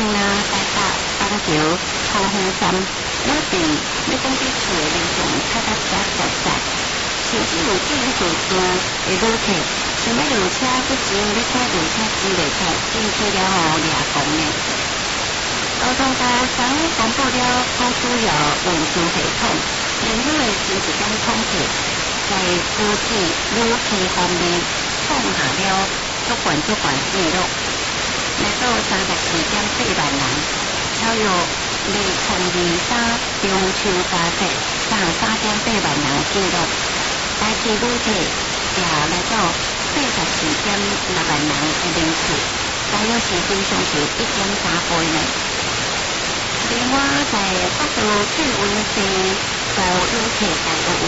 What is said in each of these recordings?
啦、台北、板桥、桃园站，两地要登记厝的民众较加实在，甚至有政府线的旅客想要落车之前，要看落车机袂出，进去了后掠讲呢。交通部昨公布了高主要运输系统年度的前一天统计，在高铁、旅客方面创下了足悬纪录，来到34.8万人，超越2023中秋佳节33.8万人纪录。台铁旅客也来到44.6万人的人次，大约是非常是1.3倍呢。另外，在北部客运线受旅客大约为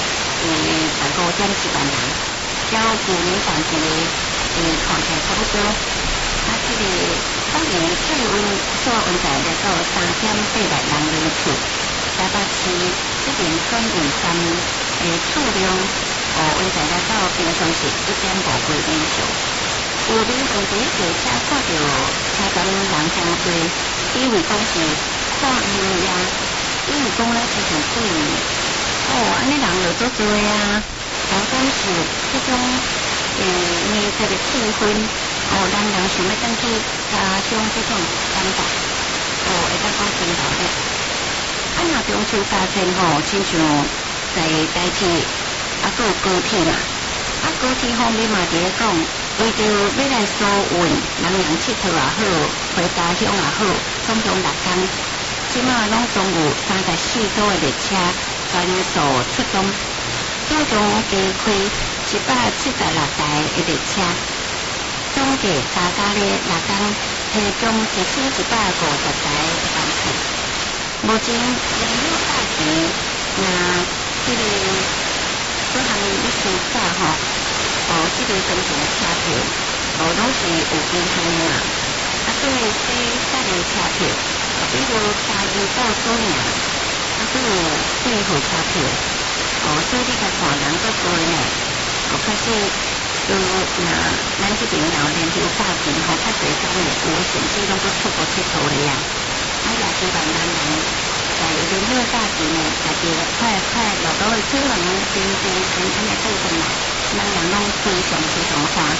15.7万人，较去年同期看起来差不多。这个北移客运所运载来到3.8万人人次，台北市这边转运站的数量运载来到平常是1.5倍以上。有民众伫列车看到车站人真多，以为讲是看戏呀，因为讲咧之前对安尼人就足多啊，好讲是这种热切的气氛，人想要登去家乡这种感觉，会当讲真好咧。若中秋佳节亲像在台铁还有高铁嘛，高铁方面嘛伫咧讲。为着要来疏运，人佚佗也好，回家乡也好，总共6天，即马拢总有34组的列车全数出动，总共加开176台的列车，总计加咧6天，提供1150台的班次。目前燃料价钱，这个各项你收价这个正常的车票，拢是有银行的嘛。对非载的车票，比如嘉义到苏营，还有对号车票，所以你甲看人足多呢。可是咱这边燃油价钱较侪讲的，有甚至拢都出国佚佗的呀。也希望咱人在燃料价钱呢，家己快落到的可能真安尼过分啦。人拢非常欢喜。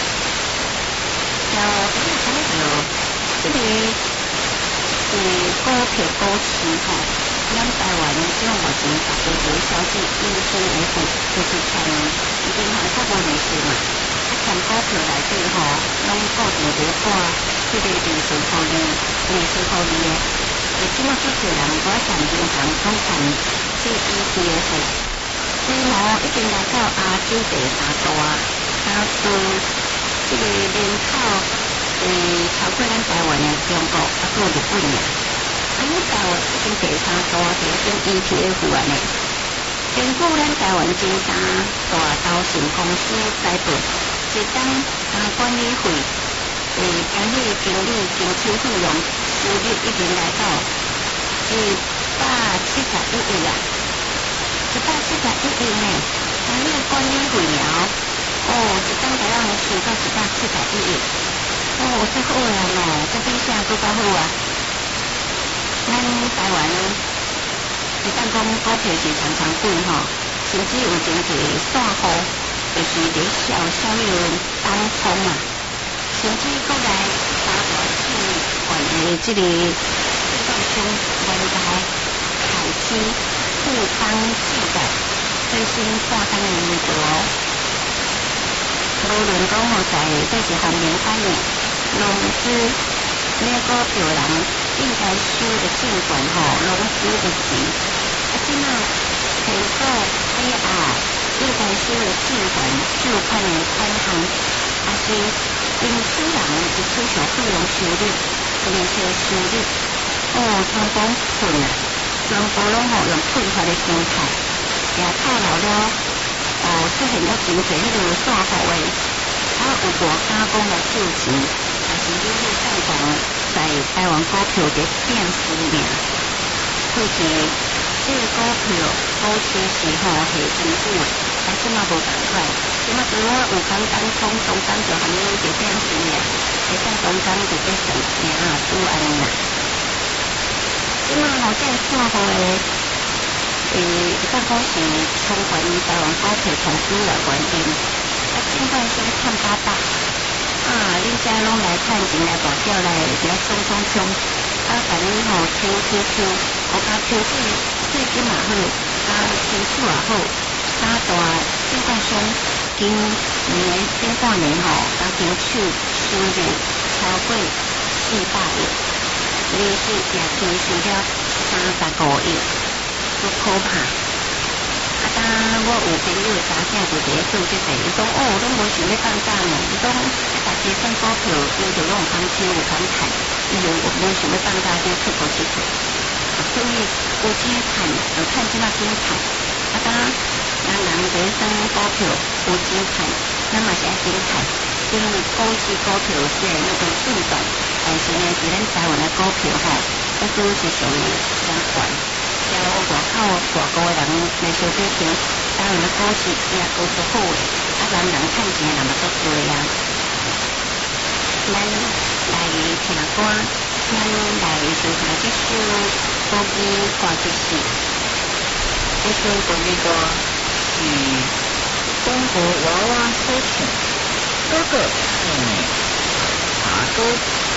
就讲到这个股票股市咱台湾这种目前大多数消息 ETF 就是从银行服务利息嘛，从股票内底拢固定在挂这个利息互利的。即马足侪人我上银行拢看这 ETF。规模已经来到亚洲第3大，除这个人口超过咱台湾的中国，还有日本呀。台湾已经第3大是一种 ETF 啊呢。根据咱台湾前3大投信公司财报，一档管理费经理经手费用收入已经来到171亿啊。171亿呢，你的管理费了，一档才让收到171亿，这好啊咯，这比啥更较好啊！咱台湾，一旦讲股票是常贵甚至有真济散户，就是伫小有当冲啊，甚至过来3大企业的这个自动商元大、海基。富邦记载最新挂单的民国，无论讲在这是方面反映，融资那个票人应该收的尽管融资的钱，即马提高 AR 应该收的尽管收款的款项，还是因此人的出手费用收入、利息收入，全部困难。全部拢用退发的心态，也套牢了出现了真侪迄个散户的，有大加工来救钱，但是你去上讲在台湾股票的变输赢，过去这个股票股市是下真久的，但即马无同款，即马除了有空当冲，中间就含有一个变输赢，会当大工就变上惊啊，拄安尼啦。即马吼，这看好诶，个股是冲关台湾股票同主要原因，尽管是咧趁800。恁遮拢来趁钱来大叫来冲，反正吼抽，我甲抽水金也好，抽厝也好，大尽管上今年顶半年吼，抽手收入超过400亿，利息也抽收了35亿，足可怕。我有朋友查囝就伫咧做这个，伊讲拢无想要放假呢，伊讲大家算股票，伊就拢有通抽有通趁，伊就无想要放假就出国去做，所以有钱趁就趁即马紧趁，人在算股票有钱趁，咱嘛是爱紧趁，因为股市股票是那个震动，但是呢是咱台湾的股票吼，一直是属于相关。交外口大个人来小比拼，台湾的股市也够足好诶，人趁钱也嘛足多啊。咱来听歌，咱来收听这首国语歌曲是， 这首国语歌是中国娃娃歌曲，哥哥是茶歌。